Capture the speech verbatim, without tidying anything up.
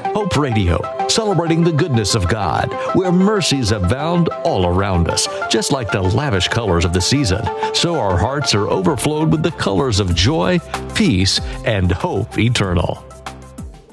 Hope Radio, celebrating the goodness of God, where mercies abound all around us. Just like the lavish colors of the season, so our hearts are overflowed with the colors of joy, peace, and hope eternal.